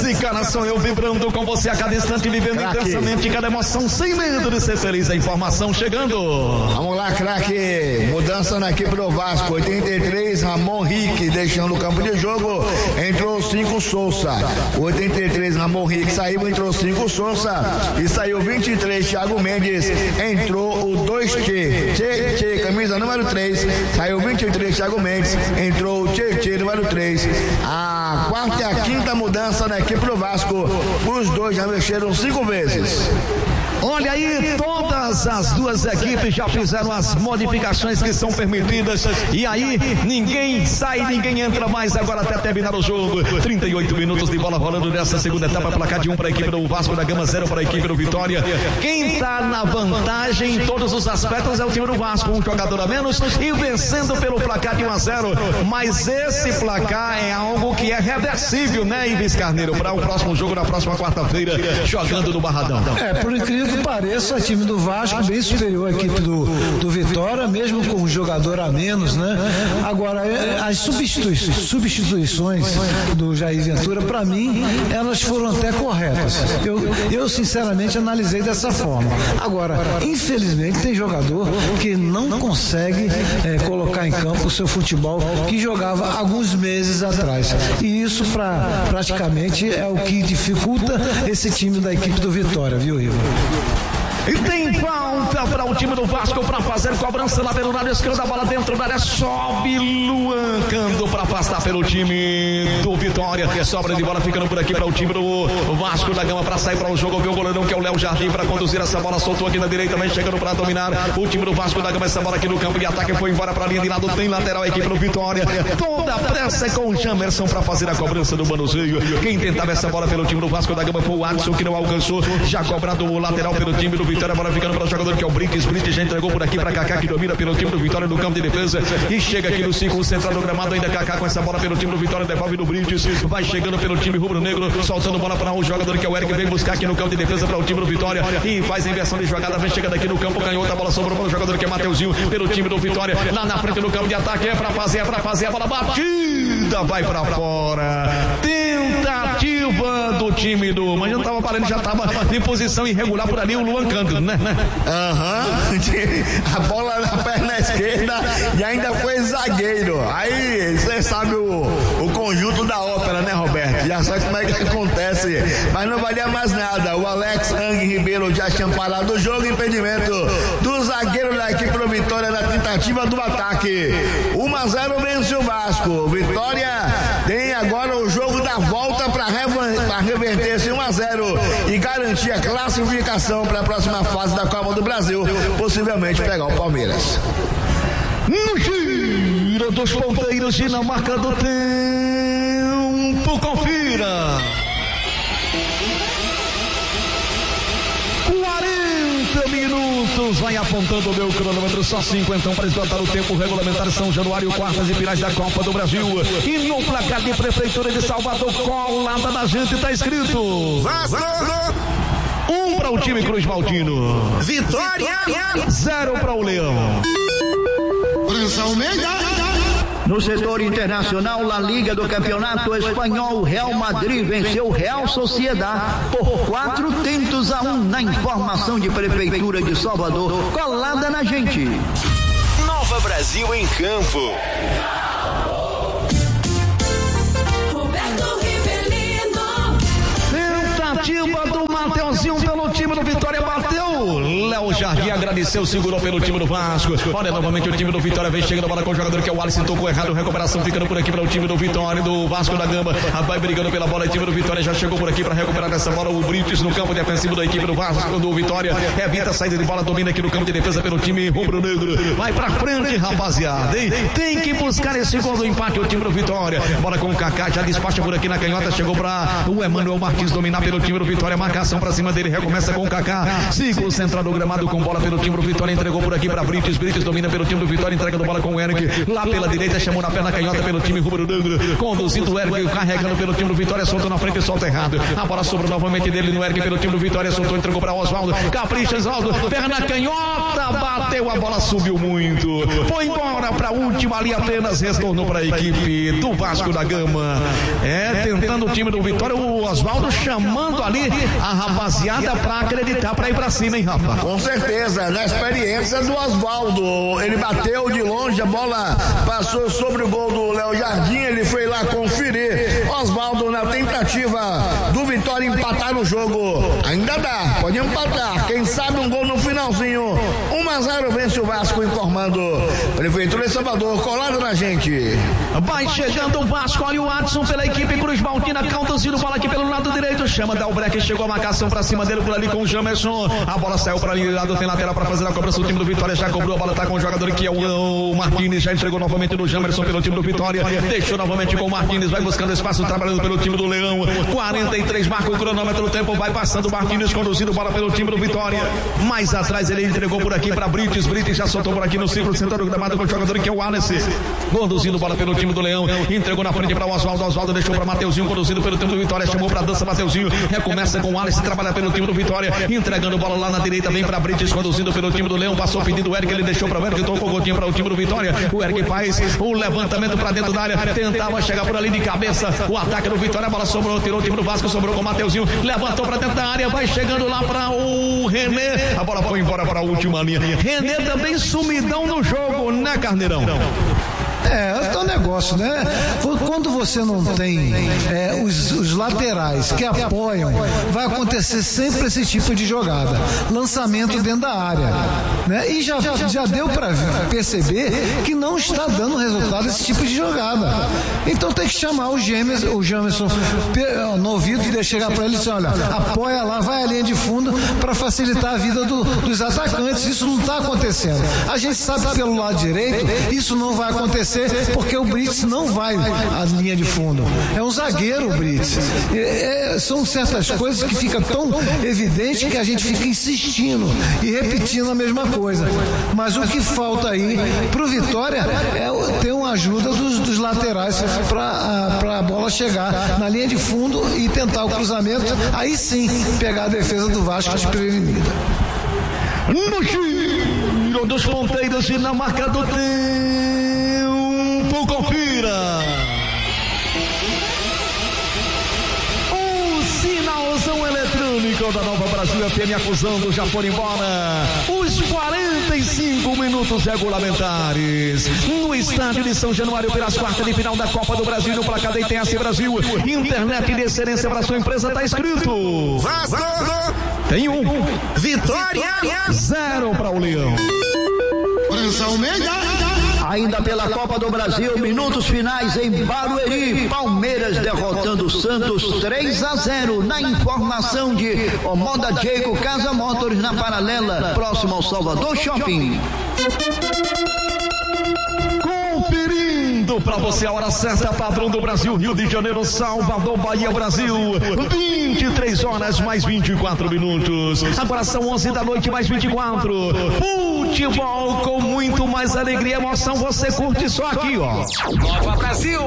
Esse cara sou eu vibrando com você a cada instante, vivendo intensamente cada emoção, sem medo de ser feliz. A informação chegando. Vamos lá, craque. Mudança na equipe do Vasco. 83, Ramon Rick deixando o campo de jogo. Entrou 5, Souza. 83, Ramon Rick saiu, entrou 5, Souza. E saiu 23, Thiago Mendes. Entrou o 2T. Tchê, camisa número 3. Saiu 23, Thiago Mendes. Entrou o Tchê, número 3. A quarta e a quinta mudança na equipe do Vasco. Os dois já mexeram 5 vezes. Olha aí, todas as duas equipes já fizeram as modificações que são permitidas. E aí, ninguém sai, ninguém entra mais agora até terminar o jogo. 38 minutos de bola rolando nessa segunda etapa. Placar de 1 para a equipe do Vasco da Gama, 0 para a equipe do Vitória. Quem está na vantagem em todos os aspectos é o time do Vasco. Um jogador a menos e vencendo pelo placar de 1-0. Mas esse placar é algo que é reversível, né, Ives Carneiro? Para o próximo jogo, na próxima quarta-feira, jogando no Barradão. Por incrível que pareça, o time do Vasco bem superior à equipe do Vitória, mesmo com um jogador a menos, né? Agora, as substituições do Jair Ventura, para mim, elas foram até corretas. Eu sinceramente analisei dessa forma. Agora, infelizmente, tem jogador que não consegue colocar em campo o seu futebol que jogava alguns meses atrás. E isso praticamente é o que dificulta esse time da equipe do Vitória, viu, Ivo? E tem falta para o time do Vasco para fazer cobrança lá pelo lado esquerdo, a bola dentro da área, sobe Luan Cando para afastar pelo time do Vitória. Sobra de bola ficando por aqui para o time do Vasco da Gama para sair para o jogo. Vê o goleirão que é o Léo Jardim para conduzir essa bola, soltou aqui na direita, vem chegando para dominar o time do Vasco da Gama. Essa bola aqui no campo de ataque foi embora para a linha de lado, tem lateral a equipe do Vitória. Toda a pressa é com o Jamerson para fazer a cobrança do manuseio. Quem tentava essa bola pelo time do Vasco da Gama foi o Adson, que não alcançou, já cobrado o lateral pelo time do Vitória. A bola ficando para o jogador que é o Brites já entregou por aqui para Kaká, que domina pelo time do Vitória no campo de defesa e chega aqui no círculo central do gramado, ainda Kaká com essa bola pelo time do Vitória, devolve no Brites, vai chegando pelo time rubro-negro, soltando bola para o jogador que é o Eric, vem buscar aqui no campo de defesa para o time do Vitória e faz a inversão de jogada, vem chegando aqui no campo, ganhou outra bola, sobrou para o jogador que é Mateuzinho pelo time do Vitória, lá na frente no campo de ataque, é para fazer a bola batida, vai para fora, tentativa do time do, mas não estava parando, já estava em posição irregular por ali o Luan Cando, né? A bola na perna esquerda e ainda foi zagueiro. Aí você sabe o conjunto da ópera, né, Roberto? Já sabe como é que acontece, mas não valia mais nada. O Alex Ang Ribeiro já tinha parado o jogo, impedimento do zagueiro da equipe do Vitória na tentativa do ataque. 1-0 vence o Vasco. Vitória tem agora o jogo da volta para reverter esse 1-0 e garantir a classificação para a próxima fase da Copa do Brasil, possivelmente pegar o Palmeiras. No giro dos ponteiros e na marca do tempo, confira. 40 minutos, vai apontando o meu cronômetro, só 50 para esgotar o tempo regulamentar. São Januário, quartas e finais da Copa do Brasil. E no placar de Prefeitura de Salvador, colada da gente, tá escrito Vasco! 1 para o time Cruz Maltino. Vitória! 0 para o Leão. No setor internacional, La Liga do Campeonato Espanhol, Real Madrid venceu Real Sociedad por 4-1 na informação de Prefeitura de Salvador, colada na gente. Nova Brasil em campo. Tentativa do Mateuzinho pelo time do Vitória, bateu. Léo Jardim agradeceu, segurou pelo time do Vasco. Olha, novamente o time do Vitória vem chegando a bola com o jogador que é o Alisson, tocou errado, recuperação ficando por aqui para o time do Vitória, do Vasco da Gama. Vai brigando pela bola, o time do Vitória já chegou por aqui para recuperar essa bola. O Brites no campo defensivo da equipe do Vasco, do Vitória, evita a saída de bola, domina aqui no campo de defesa pelo time rubro-negro. Vai pra frente, rapaziada, hein? Tem que buscar esse gol do empate o time do Vitória. Bola com o Kaká, já despacha por aqui na canhota, chegou para o Emanuel Martins dominar pelo time do Vitória, marcação pra cima dele, recomeça com o Kaká, ciclo central do gramado com bola pelo time do Vitória, entregou por aqui pra Brites domina pelo time do Vitória, entrega a bola com o Eric, lá pela direita, chamou na perna canhota pelo time rubro-negro, conduzindo o Eric, carregando pelo time do Vitória, soltou na frente e solta errado, a bola sobrou novamente dele no Eric pelo time do Vitória, soltou, entregou pra Oswaldo, capricha Oswaldo, perna canhota, bateu, a bola subiu muito, foi embora pra última ali, apenas retornou pra equipe do Vasco da Gama, tentando treinando o time do Vitória, o Oswaldo chamando ali a rapaziada pra acreditar, pra ir pra cima, hein, rapaz? Com certeza, na experiência do Oswaldo, ele bateu de longe, a bola passou sobre o gol do Léo Jardim, ele foi lá conferir. Oswaldo na tentativa do Vitória empatar no jogo, ainda dá, pode empatar, quem sabe um gol no finalzinho. 1-0 vence o Vasco, informando Prefeitura de Salvador, colado na gente. Vai chegando o Vasco, olha o Adson pela equipe Cruz Maltina, conduzindo bola aqui pelo lado direito, chama Dalbreck, chegou a marcação pra cima dele, por ali com o Jamerson, a bola saiu pra ali, lado tem lateral pra fazer a cobrança, o time do Vitória já cobrou, a bola tá com o jogador que é o Martins, já entregou novamente no Jamerson pelo time do Vitória, deixou novamente com o Martins, vai buscando espaço, trabalhando pelo time do Leão, 43 marca o cronômetro, o tempo vai passando, o Martins conduzindo bola pelo time do Vitória, mais atrás ele entregou por aqui pra Brites já soltou por aqui no círculo central do gramado com o jogador que é o Wallace, conduzindo bola pelo time do Leão, entregou na frente para o Oswaldo deixou para Mateuzinho, conduzindo pelo time do Vitória, chamou para dança Mateuzinho, recomeça com o Wallace, trabalha pelo time do Vitória, entregando bola lá na direita, vem para Brites, conduzindo pelo time do Leão, passou pedindo o Eric, ele deixou para o Eric, tocou o gotinho para o time do Vitória, o Eric faz o levantamento para dentro da área, tentava chegar por ali de cabeça, o ataque do Vitória, a bola sobrou, tirou o time do Vasco, sobrou com o Mateuzinho, levantou para dentro da área, vai chegando lá para o René, a bola foi embora para a última linha, René também sumidão no jogo, né, Carneirão? É o negócio, né? Quando você não tem os laterais que apoiam, vai acontecer sempre esse tipo de jogada. Lançamento dentro da área, né? E já deu para perceber que não está dando resultado esse tipo de jogada. Então tem que chamar o Jamerson no ouvido e chegar para ele e dizer, olha, apoia lá, vai à linha de fundo para facilitar a vida dos atacantes. Isso não está acontecendo. A gente sabe pelo lado direito, isso não vai acontecer porque o Brits não vai à linha de fundo. É um zagueiro o Brits. São certas coisas que ficam tão evidentes que a gente fica insistindo e repetindo a mesma coisa. Mas o que falta aí pro Vitória é ter uma ajuda dos laterais para a bola chegar na linha de fundo e tentar o cruzamento. Aí sim pegar a defesa do Vasco desprevenida. No giro dos ponteiros e na marca do tempo, confira o sinalzão eletrônico da Nova Brasil FM acusando, já foram embora os 45 minutos regulamentares no estádio de São Januário pelas quartas de final da Copa do Brasil, no placar da ITS Brasil, internet de excelência para sua empresa, tá escrito Vasco tem 1, Vitória 0 para o Leão. Ainda pela Copa do Brasil, minutos finais em Barueri, Palmeiras derrotando o Santos 3-0 na informação de Omoda Jayco Casa Motors na Paralela, próximo ao Salvador Shopping. Conferindo para você a hora certa, padrão do Brasil, Rio de Janeiro, Salvador, Bahia, Brasil, 23 horas mais 24 minutos. Agora são 11 da noite mais 24. Futebol com muito mais alegria e emoção, você curte só aqui, ó. Nova Brasil.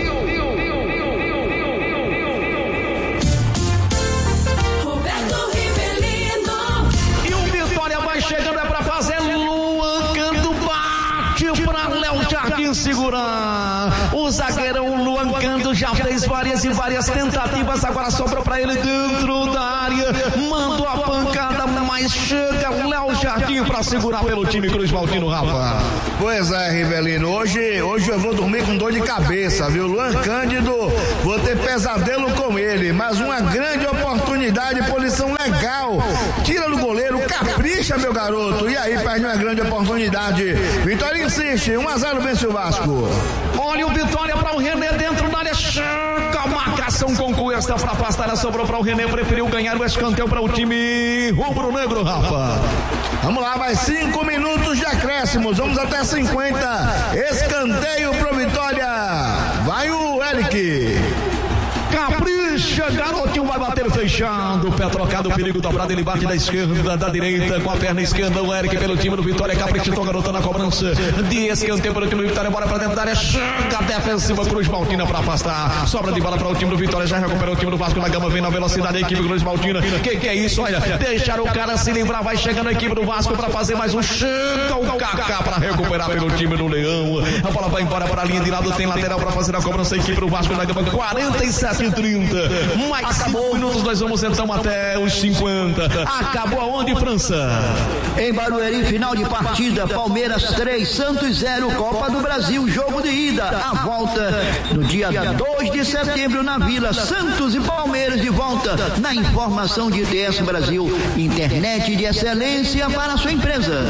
Roberto Rivelino. E o Vitória vai chegando, é pra fazer Luan Cando, bate pra Léo Jardim segurar. O zagueirão Luan Cando já fez várias e várias tentativas, agora sobrou pra ele dentro da área, mandou a pancada, mas chega o Léo Jardim pra segurar pelo time Cruz Maltino, Rafa. Pois é, Rivelino, hoje eu vou dormir com dor de cabeça, viu? Luan Cândido, vou ter pesadelo com ele, mas uma grande oportunidade, posição legal, tira do goleiro, capricha, meu garoto, e aí perde uma grande oportunidade. Vitória insiste, 1-0 vence o Vasco. Olha o Vitória para o René dentro da área, chega a marcação com Cuesta para afastar, sobrou para o René, preferiu ganhar o escanteio para o time rubro-negro, Rafa. Vamos lá, mais 5 minutos de acréscimos, vamos até 50, escanteio pro Vitória, vai o Eric. Capricha, garoto, vai bater fechado, pé trocado, perigo dobrado, ele bate da esquerda, da direita, com a perna esquerda, o Eric pelo time do Vitória, caprichou, garoto na cobrança, de escanteio pelo time do Vitória, bora pra dentro da área, chega a defensiva, Cruz Maltina pra afastar, sobra de bola para o time do Vitória, já recuperou o time do Vasco da Gama, vem na velocidade a equipe Cruz Maltina, que é isso, olha, deixaram o cara se livrar, vai chegando a equipe do Vasco pra fazer mais um, chega o Kaká pra recuperar pelo time do Leão, a bola vai embora para a linha de lado, tem lateral pra fazer a cobrança, a equipe do Vasco da Gama, 47-30, mais 5 minutos, nós vamos então até os 50, acabou aonde, França? Em Barueri, final de partida, Palmeiras 3, Santos 0, Copa do Brasil, jogo de ida, a volta no dia 2 de setembro na Vila, Santos e Palmeiras de volta, na informação de TS Brasil, internet de excelência para a sua empresa.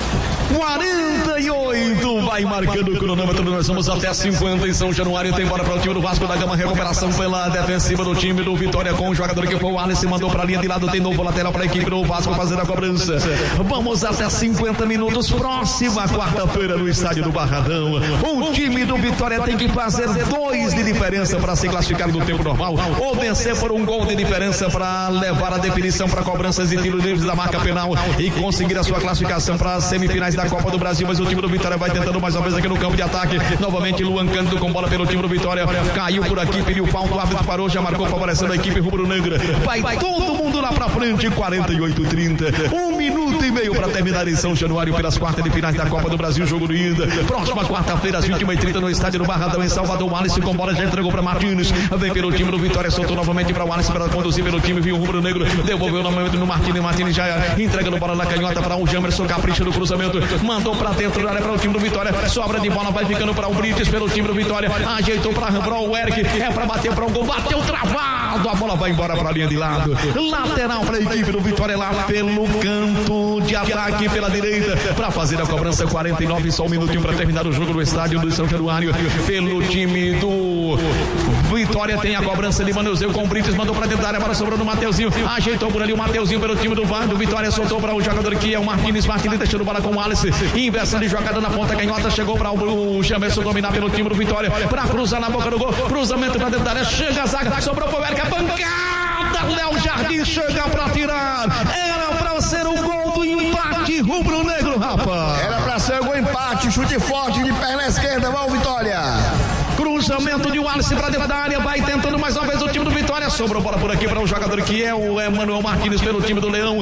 48, vai marcando o cronômetro, nós vamos até 50 em São Januário, tem bola para o time do Vasco da Gama, recuperação pela defensiva do time do Vitória com o jogador que foi o Alisson, mandou para a linha de lado, tem novo lateral para a equipe do Vasco fazer a cobrança, vamos até 50 minutos, próxima quarta-feira no estádio do Barradão, o time do Vitória tem que fazer 2 de diferença para se classificar no tempo normal, ou vencer por 1 gol de diferença para levar a definição para cobranças de tiro livres da marca penal e conseguir a sua classificação para as semifinais da Copa do Brasil, mas o time do Vitória vai tentando mais uma vez aqui no campo de ataque, novamente Luan Cândido com bola pelo time do Vitória, caiu por aqui, pediu falta, o árbitro parou, já marcou favorecendo a equipe rubro-negra, vai todo mundo lá pra frente, 48-30, 1 minuto e meio para terminar em São Januário pelas quartas de finais da Copa do Brasil, jogo de ida, próxima quarta-feira às 21h30 no estádio do Barradão em Salvador, o Alisson com bola já entregou para Martins, vem pelo time do Vitória, soltou novamente para o Alisson para conduzir pelo time, viu o rubro-negro, devolveu novamente no Martins já entregando bola na canhota para o Jamerson, capricha no cruzamento, mandou pra dentro da área para o time do Vitória, sobra de bola, vai ficando para o Brites pelo time do Vitória, ajeitou para o Eric, é para bater para o gol, bateu travado, a bola vai embora para a linha de lado, lateral para a equipe do Vitória lá pelo canto de ataque pela direita, para fazer a cobrança, 49, só 1 minutinho para terminar o jogo no estádio do São Januário, pelo time do Vitória, tem a cobrança de Manuzeu com o Brites, mandou para dentro da área, para sobrou no Mateuzinho, ajeitou por ali o Mateuzinho pelo time do Vitória, soltou para o jogador que é o Martins deixando bola com o Alisson, inversão de jogada na ponta canhota, chegou para o Jamerson dominar pelo time do Vitória, para cruzar na boca do gol, cruzamento para dentro da área, chega a zaga, sobrou para o Eric, a pancada, Léo Jardim chega para tirar, era para ser o gol do empate rubro-negro, rapaz. Era para ser o gol empate, chute forte de perna esquerda, vai o Vitória. Cruzamento de Wallace para dentro da área, vai tentando mais uma vez o time do Vitória, sobrou bola por aqui para o jogador que é o Emanuel Martins pelo time do Leão,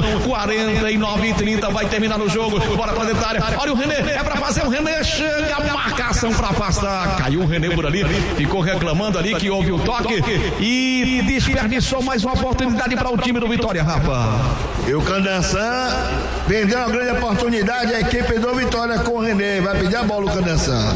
49-30, vai terminar o jogo, bora para dentro da área, olha o René, é para fazer o René, chega a marcação para afastar, caiu o René por ali, ficou reclamando ali que houve o toque e desperdiçou mais uma oportunidade para o time do Vitória, Rafa. E o Candançã perdeu uma grande oportunidade, a equipe do Vitória com o René, vai pedir a bola o Candançã.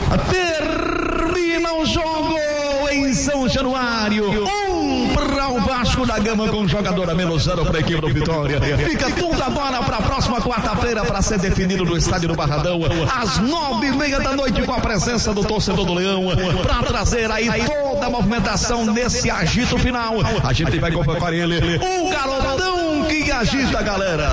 Termina o jogo em São Januário, 1 para o Vasco da Gama com jogador a menos 0 para a equipe do Vitória. Fica tudo agora para a próxima quarta-feira para ser definido no estádio do Barradão, às 9h30 da noite, com a presença do torcedor do Leão, para trazer aí toda a movimentação nesse agito final. A gente vai convocar ele, o garotão que agita a galera.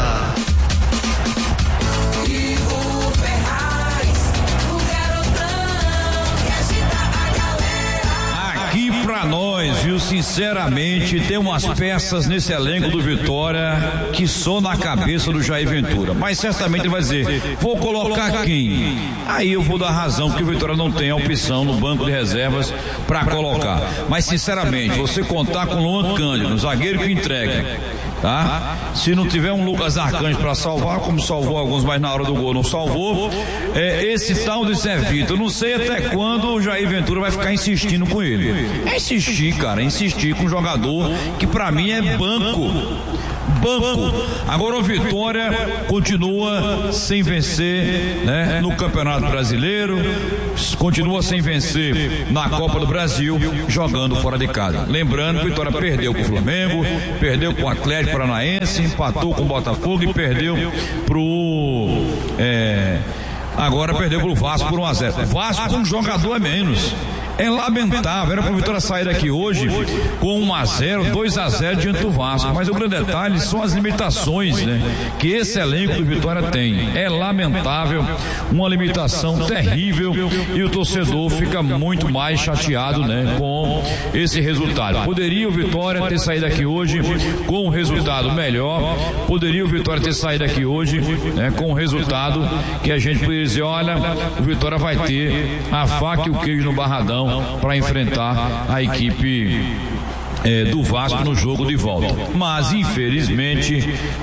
Pra nós, viu, sinceramente, tem umas peças nesse elenco do Vitória que só na cabeça do Jair Ventura, mas certamente ele vai dizer, vou colocar quem? Aí eu vou dar razão, porque o Vitória não tem a opção no banco de reservas para colocar, mas sinceramente, você contar com o Luan Cândido, zagueiro que entrega, tá? Se não tiver um Lucas Arcanjo para salvar, como salvou alguns, mas na hora do gol não salvou, esse tal de Zé Vitor, não sei até quando o Jair Ventura vai ficar insistindo com ele. Insistir, cara, insistir com um jogador que pra mim é banco. Agora o Vitória continua sem vencer, né, no Campeonato Brasileiro, continua sem vencer na Copa do Brasil, jogando fora de casa. Lembrando que o Vitória perdeu com o Flamengo, perdeu com o Atlético Paranaense, empatou com o Botafogo e perdeu pro agora perdeu pro Vasco por 1-0. Vasco com um jogador a menos. É lamentável, era para o Vitória sair daqui hoje com 1-0, 2-0 diante do Vasco, mas o grande detalhe são as limitações, né, que esse elenco do Vitória tem. É lamentável, uma limitação terrível, e o torcedor fica muito mais chateado, né, com esse resultado. Poderia o Vitória ter saído daqui hoje com um resultado melhor, poderia o Vitória ter saído daqui hoje, né, com um resultado que a gente poderia dizer, olha, o Vitória vai ter a faca e o queijo no Barradão para enfrentar a equipe do Vasco no jogo de volta. Mas infelizmente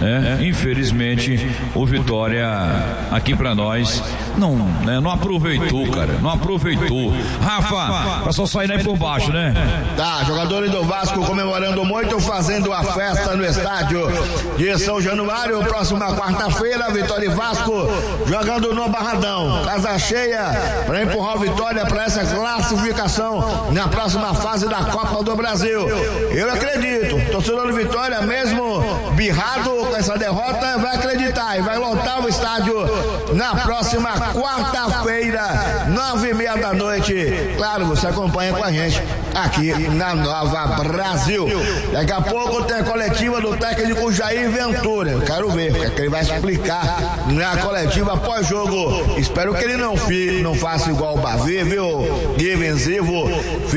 o Vitória aqui para nós não aproveitou, cara, não aproveitou. Rafa, pra só sair daí por baixo, né? Tá, jogadores do Vasco comemorando muito, fazendo a festa no estádio de São Januário, próxima quarta-feira, Vitória e Vasco jogando no Barradão, casa cheia para empurrar o Vitória para essa classificação na próxima fase da Copa do Brasil. Eu acredito, torcedor do Vitória, mesmo birrado com essa derrota, vai acreditar e vai lotar o estádio na próxima quarta-feira, 9:30 da noite. Claro, você acompanha com a gente aqui na Nova Brasil. Daqui a pouco tem a coletiva do técnico Jair Ventura. Eu quero ver o que ele vai explicar na coletiva pós-jogo. Espero que ele não faça igual o Bavi, viu? Defensivo,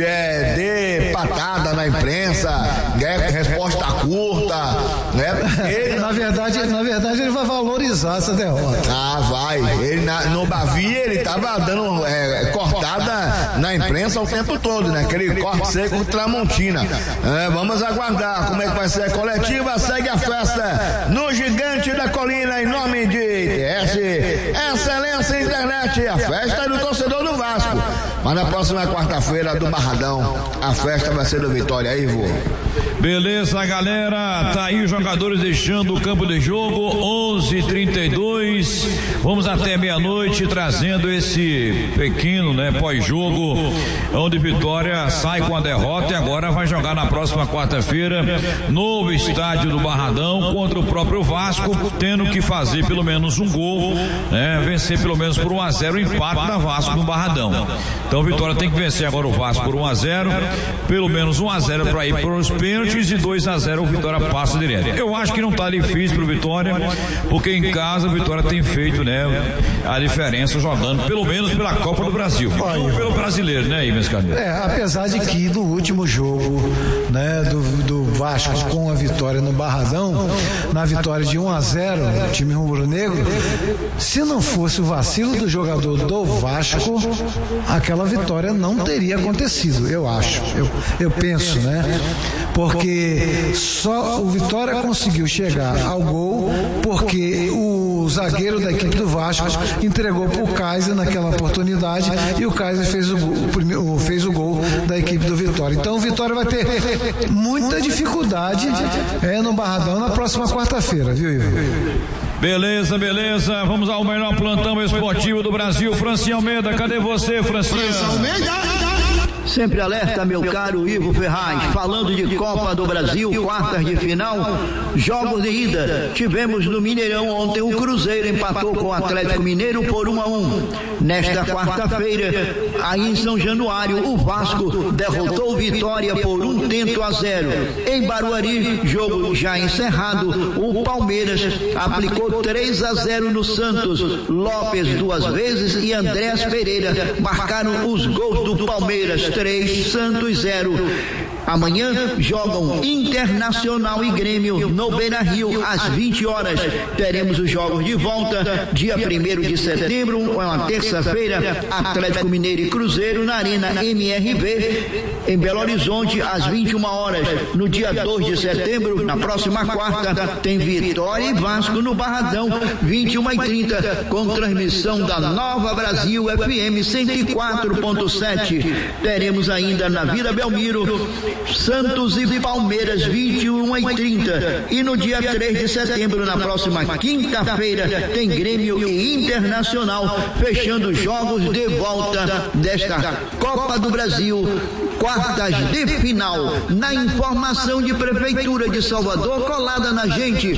dê patada na imprensa, resposta curta, né? Na verdade ele vai valorizar essa derrota. Ah, vai. Ele no Bavi ele tava dando cortada na imprensa o tempo todo, né? Aquele corte seco Tramontina. Vamos aguardar como é que vai ser a coletiva. Segue a festa no Gigante da Colina em nome de ITS Excelência Internet. A festa é do torcedor do Vasco. Mas na próxima quarta-feira do Barradão, a festa vai ser do Vitória. Aí, vô. Beleza, galera, tá aí os jogadores deixando o campo de jogo, 11h32, vamos até meia-noite trazendo esse pequeno, né, pós-jogo, onde Vitória sai com a derrota e agora vai jogar na próxima quarta-feira no estádio do Barradão contra o próprio Vasco, tendo que fazer pelo menos um gol, né, vencer pelo menos por 1-0 o empate da Vasco no Barradão. Então Vitória tem que vencer agora o Vasco por 1-0, pelo menos 1-0 para ir para os pênaltis, e 2-0 o Vitória passa direto. Eu acho que não tá difícil pro Vitória, porque em casa o Vitória tem feito, né, a diferença jogando pelo menos pela Copa do Brasil, ou pelo brasileiro, né, Ivens Carneiro? Apesar de que no último jogo, né, do Vasco com a vitória no Barradão, na vitória de 1-0, o time rubro-negro, se não fosse o vacilo do jogador do Vasco, aquela vitória não teria acontecido, eu acho, eu penso, né? Porque só o Vitória conseguiu chegar ao gol porque o zagueiro da equipe do Vasco entregou para o Kaiser naquela oportunidade e o Kaiser fez o gol da equipe do Vitória. Então o Vitória vai ter muita dificuldade no Barradão na próxima quarta-feira, viu, Ivo? Beleza, vamos ao melhor plantão esportivo do Brasil. Francinha Almeida, cadê você, Francinha? Sempre alerta, meu caro Ivo Ferraz, falando de Copa do Brasil, quartas de final, jogos de ida. Tivemos no Mineirão ontem o Cruzeiro empatou com o Atlético Mineiro por 1-1. Nesta quarta-feira, aí em São Januário, o Vasco derrotou o Vitória por 1-0. Em Barueri, jogo já encerrado, o Palmeiras aplicou 3-0 no Santos. Lopes 2 vezes e Andrés Pereira marcaram os gols do Palmeiras. 3, Santos 0. Amanhã jogam Internacional e Grêmio no Beira-Rio às 20 horas. Teremos os jogos de volta dia 1º de setembro, uma terça-feira, Atlético Mineiro e Cruzeiro na Arena MRV em Belo Horizonte às 21 horas. No dia 2 de setembro, na próxima quarta, tem Vitória e Vasco no Barradão, 21h30, com transmissão da Nova Brasil FM 104.7. Teremos ainda na Vila Belmiro Santos e Palmeiras, 21h30. E no dia 3 de setembro, na próxima quinta-feira, tem Grêmio e Internacional, fechando os jogos de volta desta Copa do Brasil, quartas de final. Na informação de Prefeitura de Salvador, colada na gente,